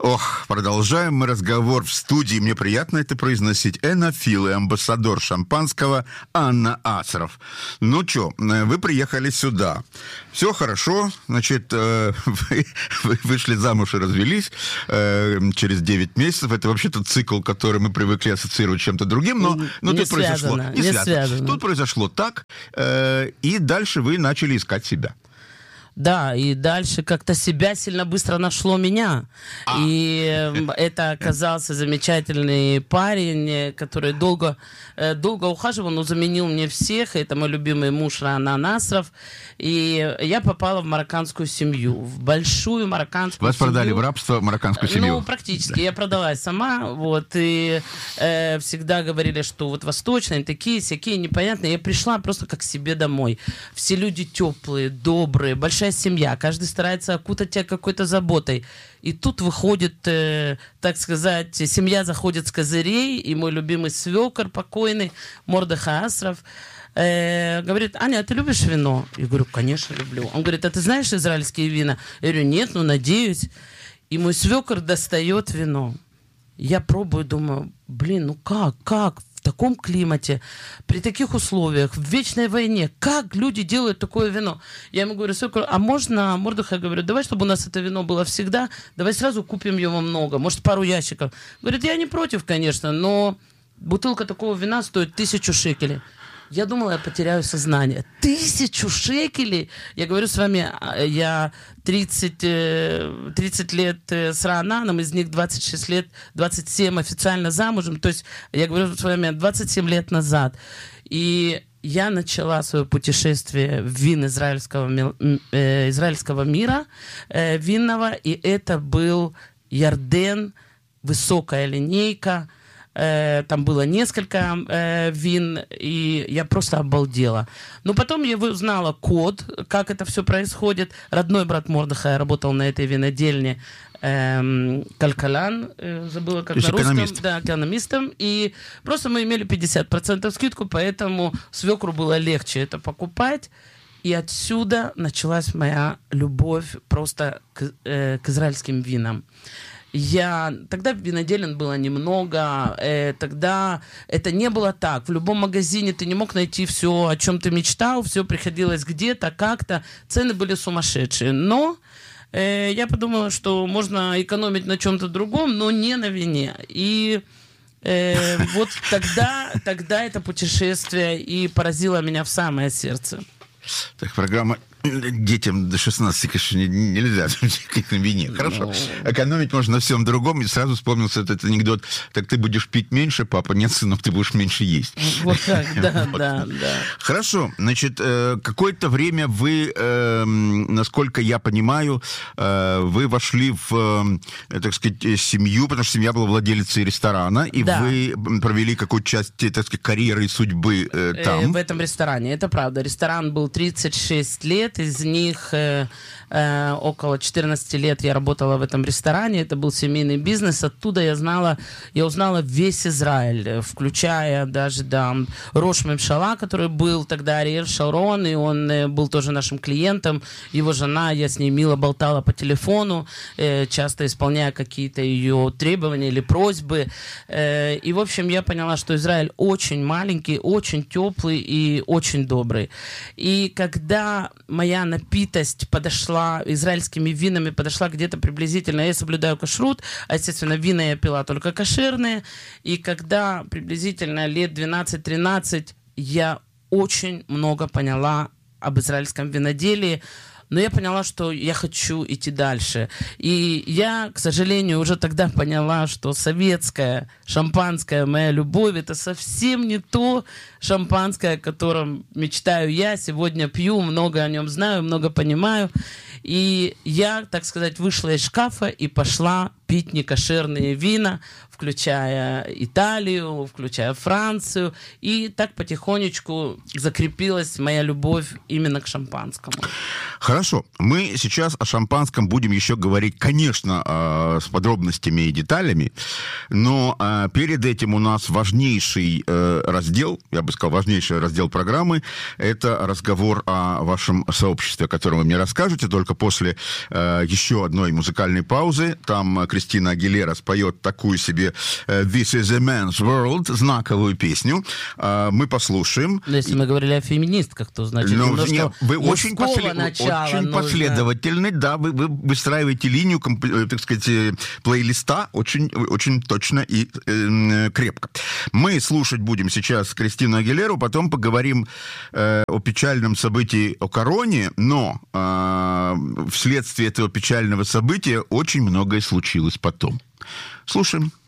Ох, продолжаем мы разговор в студии. Мне приятно это произносить. Энофил и амбассадор шампанского Анна Асров. Ну что, вы приехали сюда. Все хорошо. Значит, вы вышли замуж и развелись через 9 месяцев. Это вообще-то цикл, который мы привыкли ассоциировать с чем-то другим. Но тут произошло... Не связано. Тут произошло так. И дальше вы начали искать себя. Да, и дальше как-то себя сильно быстро нашло меня. И это оказался замечательный парень, который долго ухаживал, но заменил мне всех. Это мой любимый муж Анна Асров. И я попала в марокканскую семью, в большую марокканскую Вас семью. продали в рабство марокканскую семью? Ну, практически. Я продалась сама. Вот, и всегда говорили, что вот восточные, такие, всякие, непонятные. Я пришла просто как к себе домой. Все люди теплые, добрые, большая семья, каждый старается окутать тебя какой-то заботой. И тут выходит, так сказать, семья заходит с козырей, и мой любимый свекор покойный, Мордехай Асров, говорит: Аня, а ты любишь вино? Я говорю: конечно, люблю. Он говорит: а ты знаешь израильские вина? Я говорю: нет, ну, надеюсь. И мой свекор достает вино. Я пробую, думаю: блин, ну как? В таком климате, при таких условиях, в вечной войне, как люди делают такое вино? Я ему говорю: свекор, а можно, Мордехай, говорю, давай, чтобы у нас это вино было всегда, давай сразу купим его много, может, пару ящиков. Говорит: я не против, конечно, но бутылка такого вина стоит 1000 шекелей. Я думала, я потеряю сознание. 1000 шекелей? Я говорю с вами, я 30 лет с Раананом, из них 26 лет, 27 официально замужем. То есть, я говорю с вами, 27 лет назад. И я начала свое путешествие в вин израильского мира винного, и это был Ярден, высокая линейка. Там было несколько вин, и я просто обалдела. Но потом я узнала код, как это все происходит. Родной брат Мордехая работал на этой винодельне, Калькалян, забыла как на русском. Экономист. Да, экономистом. И просто мы имели 50% скидку, поэтому свекру было легче это покупать. И отсюда началась моя любовь просто к израильским винам. Тогда виноделин было немного, тогда это не было так. В любом магазине ты не мог найти все, о чем ты мечтал, все приходилось где-то, как-то. Цены были сумасшедшие. Но я подумала, что можно экономить на чем-то другом, но не на вине. И вот тогда это путешествие и поразило меня в самое сердце. Так, программа детям до 16, конечно, нельзя на вине. Хорошо. Экономить можно на всем другом. И сразу вспомнился этот анекдот. Так ты будешь пить меньше, папа, нет сынов, ты будешь меньше есть. Вот так, да. Хорошо. Значит, какое-то время вы, насколько я понимаю, вы вошли в, так сказать, семью, потому что семья была владелицей ресторана, и вы провели какую-то часть, так сказать, карьеры и судьбы там. В этом ресторане, это правда. Ресторан был 36 лет, из них около 14 лет я работала в этом ресторане. Это был семейный бизнес. Оттуда я узнала весь Израиль, включая даже Рош Мемшала, который был тогда Ариэль Шарон, и он был тоже нашим клиентом. Его жена, я с ней мило болтала по телефону, часто исполняя какие-то ее требования или просьбы. И, в общем, я поняла, что Израиль очень маленький, очень теплый и очень добрый. И когда моя напитость израильскими винами подошла где-то приблизительно, я соблюдаю кашрут, а, естественно, вина я пила только кошерные, и когда приблизительно лет 12-13 я очень много поняла об израильском виноделии, но я поняла, что я хочу идти дальше. И я, к сожалению, уже тогда поняла, что советское шампанское, моя любовь, это совсем не то шампанское, о котором мечтаю я. Сегодня пью, много о нем знаю, много понимаю. И я, так сказать, вышла из шкафа и пошла пить некошерные вина, включая Италию, включая Францию. И так потихонечку закрепилась моя любовь именно к шампанскому. Хорошо. Мы сейчас о шампанском будем еще говорить, конечно, с подробностями и деталями, но перед этим у нас важнейший раздел, я бы сказал, важнейший раздел программы, это разговор о вашем сообществе, о котором вы мне расскажете, только после еще одной музыкальной паузы. Там Кристина Агилера споет такую себе «This is a man's world», знаковую песню. Мы послушаем. Но если мы говорили о феминистках, то значит немножко вы очень, очень последовательны, да, вы выстраиваете линию, так сказать, плейлиста очень, очень точно и крепко. Мы слушать будем сейчас Кристину Агилеру, потом поговорим о печальном событии, о короне, но вследствие этого печального события очень многое случилось потом. Слушаем.